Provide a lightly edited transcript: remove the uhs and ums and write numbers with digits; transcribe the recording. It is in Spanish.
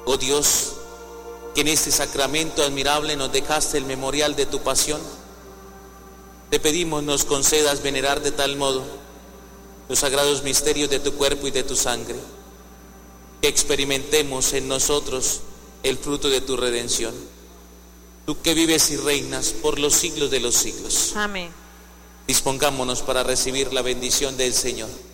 Oh Dios, que en este sacramento admirable nos dejaste el memorial de tu pasión, te pedimos nos concedas venerar de tal modo los sagrados misterios de tu cuerpo y de tu sangre, que experimentemos en nosotros el fruto de tu redención. Tú que vives y reinas por los siglos de los siglos. Amén. Dispongámonos para recibir la bendición del Señor.